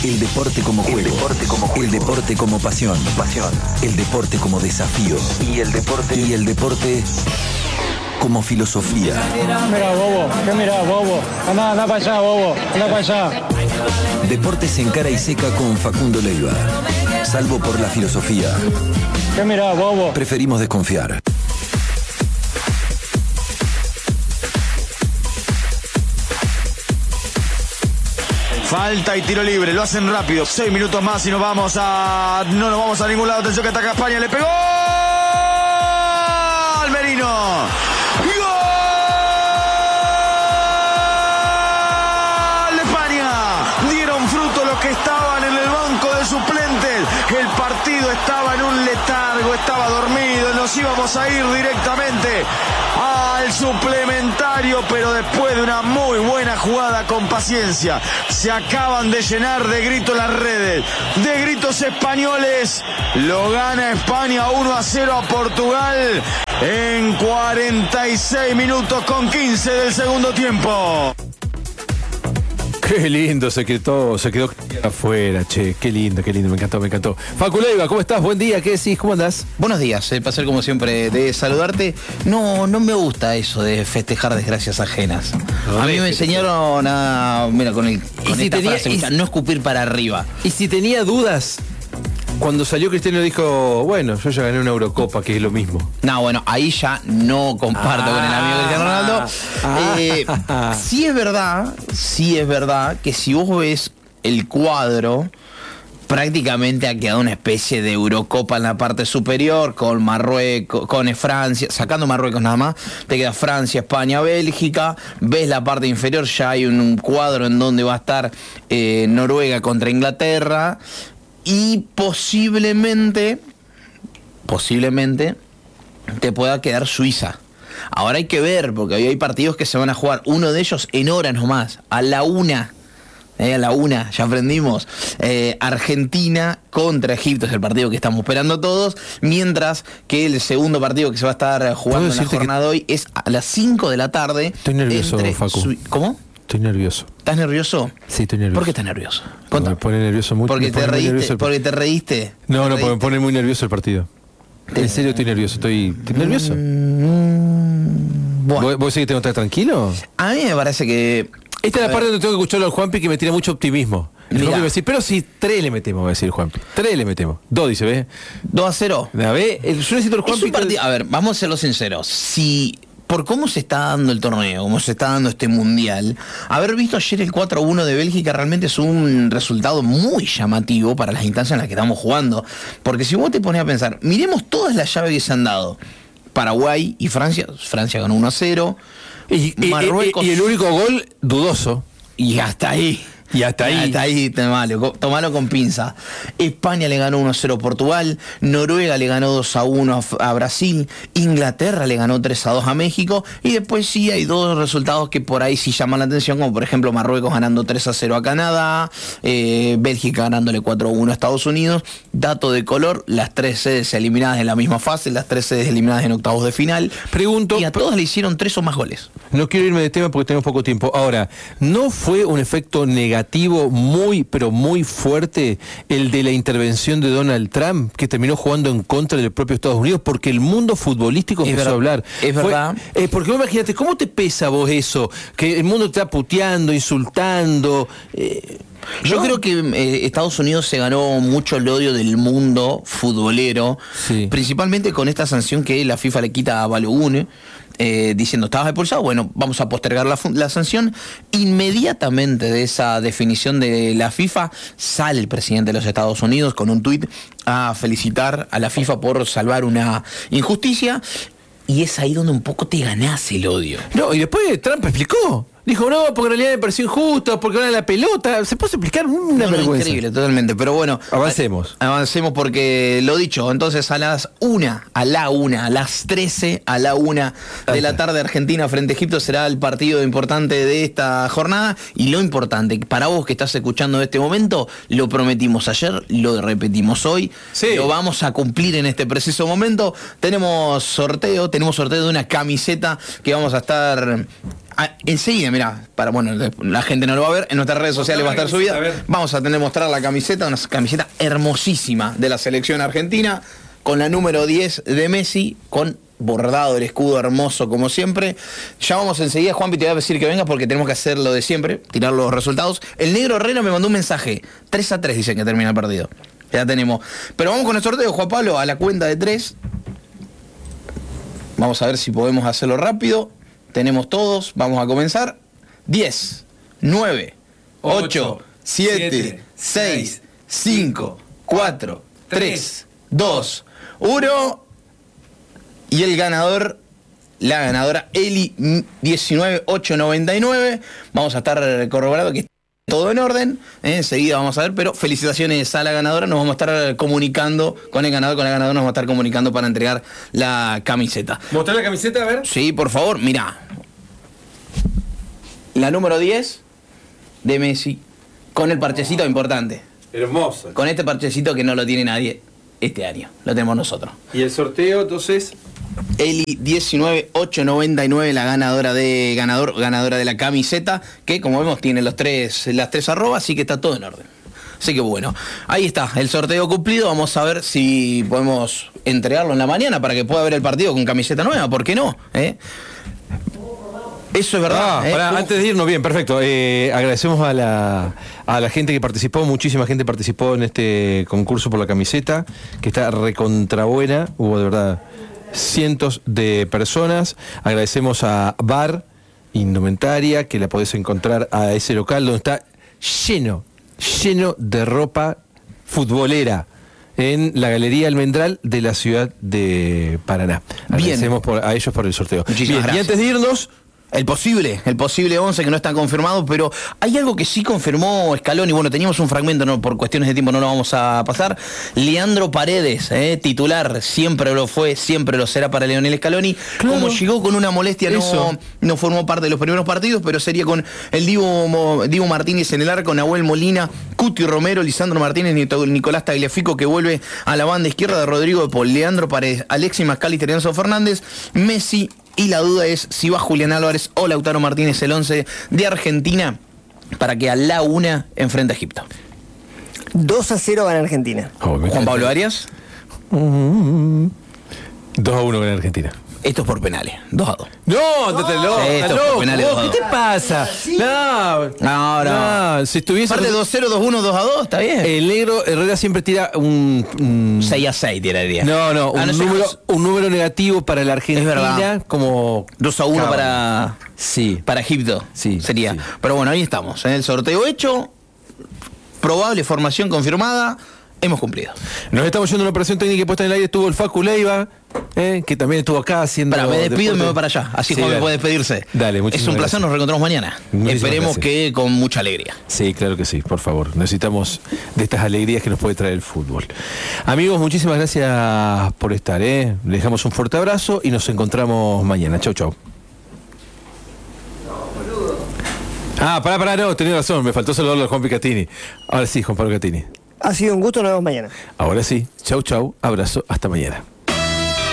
El deporte como juego. El deporte como pasión. El deporte como desafío. Y el deporte como filosofía. Mira, bobo. ¿Qué mira, bobo? Anda para allá, bobo. Anda para allá. Deportes en cara y seca con Facundo Leiva. Salvo por la filosofía. ¿Qué mira, bobo? Preferimos desconfiar. Falta y tiro libre, lo hacen rápido. 6 minutos más y no nos vamos a ningún lado. Atención que ataca España, le pegó al Merino. ¡Gol de España! Dieron fruto los que estaban en el banco de suplentes. El partido estaba en un letargo, estaba dormido. Nos íbamos a ir directamente al suplementario, pero después de una muy buena jugada con paciencia, se acaban de llenar de gritos las redes, de gritos españoles. Lo gana España 1-0 a Portugal en 46 minutos con 15 del segundo tiempo. Qué lindo, se quedó afuera, che, qué lindo, me encantó. Facu Leiva, ¿cómo estás? Buen día, ¿qué decís? ¿Cómo andás? Buenos días, el placer como siempre de saludarte. No me gusta eso de festejar desgracias ajenas. A mí me enseñaron con esta frase, no escupir para arriba. Y si tenía dudas, cuando salió Cristiano dijo, bueno, yo ya gané una Eurocopa, que es lo mismo. No, bueno, ahí ya no comparto con el amigo Cristiano Ronaldo. Sí es verdad que si vos ves el cuadro, prácticamente ha quedado una especie de Eurocopa en la parte superior, con Marruecos, con Francia, sacando Marruecos nada más, te queda Francia, España, Bélgica. Ves la parte inferior, ya hay un cuadro en donde va a estar Noruega contra Inglaterra. Y posiblemente te pueda quedar Suiza. Ahora hay que ver, porque hoy hay partidos que se van a jugar. Uno de ellos en horas nomás, a la una, ya aprendimos. Argentina contra Egipto es el partido que estamos esperando todos. Mientras que el segundo partido que se va a estar jugando en la jornada de hoy es a las 5 de la tarde. Estoy nervioso, Facu. ¿Cómo? Estoy nervioso. ¿Estás nervioso? Sí, estoy nervioso. ¿Por qué estás nervioso? Me pone nervioso mucho. ¿Porque te reíste? No, porque me pone muy nervioso el partido. En serio estoy nervioso. ¿Estoy nervioso? Bueno. ¿Vos decís que tengo que estar tranquilo? A mí me parece que... Esta es la parte donde tengo que escucharlo al Juanpi, que me tira mucho optimismo. El Mirá. Juanpi va a decir, pero si 3 le metemos, va a decir Juanpi. 3 le metemos. 2 dice, ¿ves? 2-0. Yo necesito el Juanpi. Es un partido, a ver, vamos a serlo sinceros. Si por cómo se está dando el torneo, cómo se está dando este mundial, haber visto ayer el 4-1 de Bélgica realmente es un resultado muy llamativo para las instancias en las que estamos jugando. Porque si vos te pones a pensar, miremos todas las llaves que se han dado. Paraguay y Francia ganó 1-0. Marruecos. Y el único gol dudoso. Y hasta ahí. Tomalo con pinza. España le ganó 1-0 a Portugal, Noruega le ganó 2-1 a Brasil, Inglaterra le ganó 3-2 a México, y después sí hay dos resultados que por ahí sí llaman la atención, como por ejemplo Marruecos ganando 3-0 a Canadá, Bélgica ganándole 4-1 a Estados Unidos. Dato de color, las 3 sedes eliminadas en la misma fase, las 3 sedes eliminadas en octavos de final. Pregunto, y a todas le hicieron 3 o más goles. No quiero irme de tema porque tenemos poco tiempo. Ahora, ¿no fue un efecto negativo muy, pero muy fuerte el de la intervención de Donald Trump, que terminó jugando en contra del propio Estados Unidos? Porque el mundo futbolístico empezó a hablar. Es verdad. Porque vos imagínate, ¿cómo te pesa a vos eso? Que el mundo te está puteando, insultando. Yo creo que Estados Unidos se ganó mucho el odio del mundo futbolero, sí, principalmente con esta sanción que la FIFA le quita a Balogun, diciendo, estabas expulsado, bueno, vamos a postergar la sanción. Inmediatamente de esa definición de la FIFA, sale el presidente de los Estados Unidos con un tuit a felicitar a la FIFA por salvar una injusticia, y es ahí donde un poco te ganás el odio. No, y después Trump explicó. Dijo, no, porque en realidad me pareció injusto, porque ahora la pelota. Se puede explicar una vergüenza. Increíble, totalmente. Pero bueno, avancemos porque lo dicho, entonces a las 13 a la 1 de la tarde, Argentina frente a Egipto será el partido importante de esta jornada. Y lo importante, para vos que estás escuchando en este momento, lo prometimos ayer, lo repetimos hoy, sí, lo vamos a cumplir en este preciso momento. Tenemos sorteo de una camiseta que vamos a estar Enseguida, mirá, la gente no lo va a ver, en nuestras redes sociales va a estar subida. Vamos a tener que mostrar la camiseta, una camiseta hermosísima de la selección argentina, con la número 10 de Messi, con bordado el escudo hermoso como siempre. Ya vamos enseguida, Juanpi, te voy a decir que vengas porque tenemos que hacer lo de siempre, tirar los resultados. El negro Herrera me mandó un mensaje, 3-3 dicen que termina el partido. Ya tenemos. Pero vamos con el sorteo, Juan Pablo, a la cuenta de 3. Vamos a ver si podemos hacerlo rápido. Tenemos todos, vamos a comenzar. 10, 9, 8, 7, 6, 5, 4, 3, 2, 1. Y el ganador, la ganadora, Eli 19899. Vamos a estar corroborando que está todo en orden. Enseguida vamos a ver, pero felicitaciones a la ganadora. Nos vamos a estar comunicando con el ganador, con la ganadora nos vamos a estar comunicando para entregar la camiseta. ¿Mostrar la camiseta, a ver? Sí, por favor, mirá. La número 10 de Messi, con el parchecito importante. Hermoso. Con este parchecito que no lo tiene nadie este año. Lo tenemos nosotros. Y el sorteo, entonces... Eli 19899, la ganadora de la camiseta, que como vemos tiene las tres arrobas, así que está todo en orden. Así que bueno, ahí está, el sorteo cumplido. Vamos a ver si podemos entregarlo en la mañana para que pueda ver el partido con camiseta nueva, ¿por qué no? Eso es verdad. Antes de irnos, bien, perfecto. Agradecemos a la gente que participó, muchísima gente participó en este concurso por la camiseta, que está recontra buena, hubo de verdad cientos de personas. Agradecemos a Bar Indumentaria, que la podés encontrar a ese local donde está lleno de ropa futbolera en la Galería Almendral de la ciudad de Paraná. Agradecemos a ellos por el sorteo. Muchísimas gracias. Y antes de irnos, el posible 11 que no está confirmado, pero hay algo que sí confirmó Scaloni. Bueno, teníamos un fragmento, no, por cuestiones de tiempo no lo vamos a pasar. Leandro Paredes, titular, siempre lo fue, siempre lo será para Lionel Scaloni. Claro. Como llegó con una molestia, no formó parte de los primeros partidos, pero sería con el Dibu Martínez en el arco, Nahuel Molina, Cuti Romero, Lisandro Martínez, Nicolás Tagliafico, que vuelve a la banda izquierda de Rodrigo de Paul, Leandro Paredes, Alexis McAllister, Enzo Fernández, Messi. Y la duda es si va Julián Álvarez o Lautaro Martínez, el 11 de Argentina, para que a la una enfrente a Egipto. 2-0 gana Argentina. Juan Pablo Arias. 2-1 gana Argentina. Esto es por penales, 2-2. No, esto es por penales. ¿Qué te pasa? No. Si estuviese... Parte 2-0, 2-1, 2-2, está bien. El negro Herrera siempre tira un 6-6 tiraría. No, un número negativo para la Argentina, como 2-1 para Egipto. Sí, sería. Sí. Pero bueno, ahí estamos. En el sorteo hecho, probable formación confirmada. Hemos cumplido. Nos estamos yendo a una operación técnica puesta en el aire. Estuvo el Facu Leiva, que también estuvo acá haciendo... Me despido deporte. Y me voy para allá. Así Juan me puede despedirse. Dale, muchísimas Es un placer, gracias. nos reencontramos mañana. Muchísimas Esperemos gracias. que con mucha alegría. Sí, claro que sí, por favor. Necesitamos de estas alegrías que nos puede traer el fútbol. Amigos, muchísimas gracias por estar. Les dejamos un fuerte abrazo y nos encontramos mañana. Chau, chau. Pará, no, tenía razón, me faltó saludarlo a Juan Picatini. Ahora sí, Juan Pablo Catini. Ha sido un gusto, nos vemos mañana. Ahora sí, chau, abrazo, hasta mañana.